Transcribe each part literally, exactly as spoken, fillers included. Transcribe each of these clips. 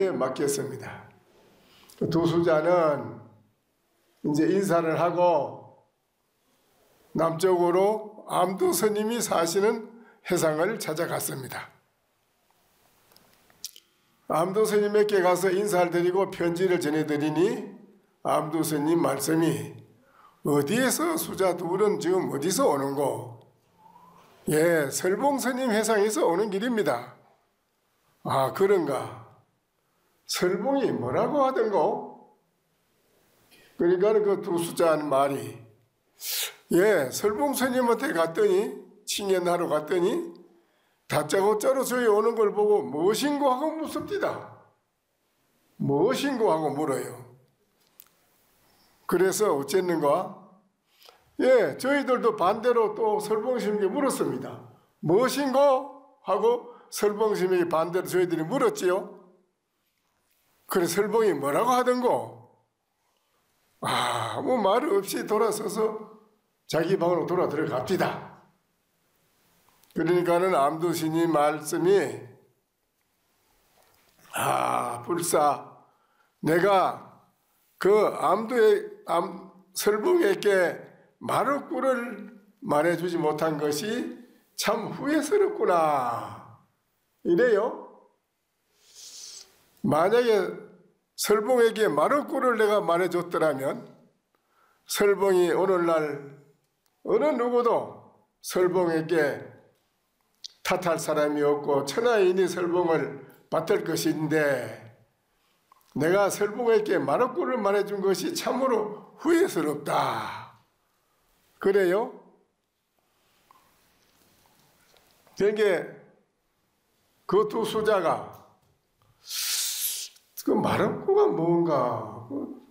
맡겼습니다. 두 수자는 이제 인사를 하고 남쪽으로 암두 스님이 사시는 해상을 찾아갔습니다. 암두 스님에게 가서 인사를 드리고 편지를 전해드리니 암두 스님 말씀이 어디에서 수자 둘은 지금 어디서 오는고? 예, 설봉 스님 해상에서 오는 길입니다. 아, 그런가? 설봉이 뭐라고 하던고? 그러니까 그 두 수자는 말이 예, 설봉 스님한테 갔더니 칭연하러 갔더니 다짜고짜로 저희 오는 걸 보고 무엇인고 하고 묻습니다. 무엇인고 하고 물어요. 그래서 어쨌는가? 예, 저희들도 반대로 또 설봉 스님에게 물었습니다. 무엇인고? 하고 설봉 스님에게 반대로 저희들이 물었지요. 그래 설봉이 뭐라고 하던고? 아무 말 없이 돌아서서 자기 방으로 돌아 들어갑니다. 그러니까는 암두 스님 말씀이 아 불사 내가 그 암두의 암, 설봉에게 마루꾸를 말해주지 못한 것이 참 후회스럽구나 이래요. 만약에 설봉에게 마루꾸를 내가 말해줬더라면 설봉이 오늘날 어느 누구도 설봉에게 탓할 사람이 없고 천하인이 설봉을 받을 것인데 내가 설봉에게 마루꾸를 말해준 것이 참으로 후회스럽다. 그래요? 그러니까 그 두 수자가 그 마루꾸가 뭔가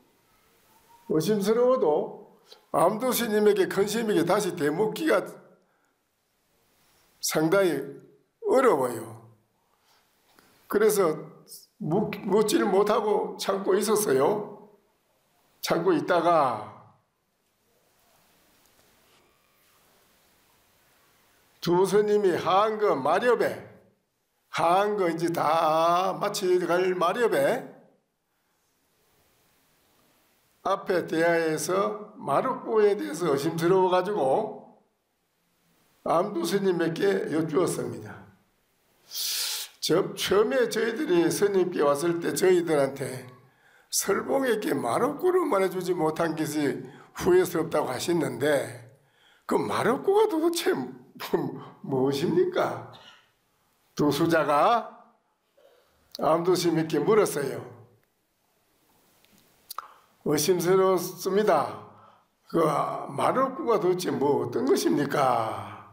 의심스러워도 암두 스님에게 큰 스님에게 다시 되묻기가 상당히 어려워요. 그래서 묻지를 못하고 참고 있었어요. 참고 있다가 두 스님이 하한거 마렵에 하한거 이제 다 마치 갈 마렵에 앞에 대하에서 마루꾸에 대해서 의심스러워 가지고 암두 스님에게 여쭈었습니다. 저, 처음에 저희들이 스님께 왔을 때 저희들한테 설봉에게 마루꾸를 말해주지 못한 것이 후회스럽다고 하셨는데 그 마루꾸가 도대체 무엇입니까? 두 수자가 암두 스님께 물었어요. 의심스럽습니다. 그 마루꾸가 도대체 뭐 어떤 것입니까?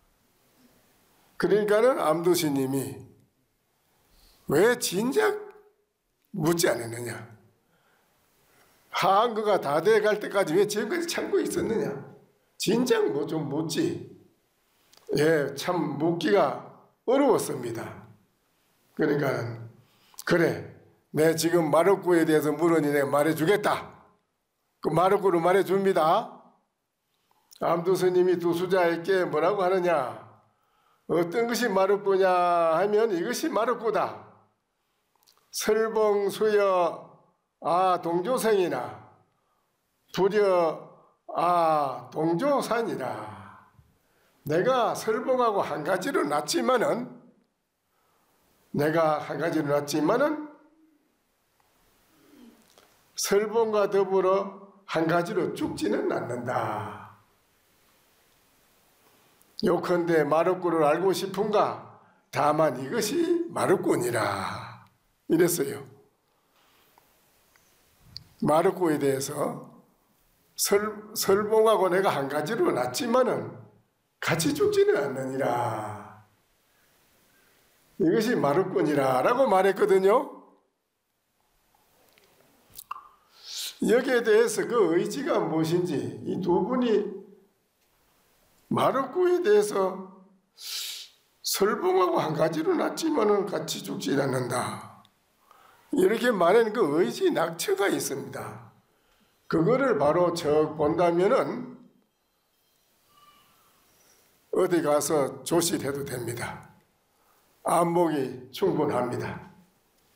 그러니까는 암두 스님이 왜 진작 묻지 않았느냐? 하한거가 다 돼갈 때까지 왜 지금까지 참고 있었느냐? 진작 뭐 좀 묻지. 예, 참 묻기가 어려웠습니다. 그러니까 그래. 내 지금 마루꾸에 대해서 물으니 내가 말해주겠다. 그 마루꾸를 말해줍니다. 암두 스님이 두 수자에게 뭐라고 하느냐? 어떤 것이 마루꾸냐 하면 이것이 마루꾸다. 설봉 수여 아 동조생이나 부려 아 동조산이라. 내가 설봉하고 한 가지로 났지만은 내가 한 가지로 났지만은 설봉과 더불어 한 가지로 죽지는 않는다. 요컨대 마루꾸를 알고 싶은가? 다만 이것이 마루꾸니라. 이랬어요. 마루꾸에 대해서 설, 설봉하고 내가 한 가지로 났지만은 같이 죽지는 않느니라. 이것이 마루꾸니라 라고 말했거든요. 여기에 대해서 그 의지가 무엇인지 이 두 분이 마루꾸에 대해서 설봉하고 한 가지로 났지만은 같이 죽지 않는다. 이렇게 말하는 그 의지 낙처가 있습니다. 그거를 바로 저 본다면은 어디 가서 조실해도 됩니다. 안목이 충분합니다.